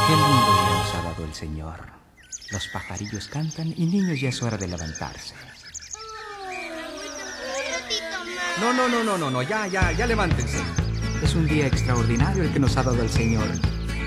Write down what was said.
Qué lindo día nos ha dado el Señor. Los pajarillos cantan y niños, ya es hora de levantarse. No, ya levántense. Es un día extraordinario el que nos ha dado el Señor.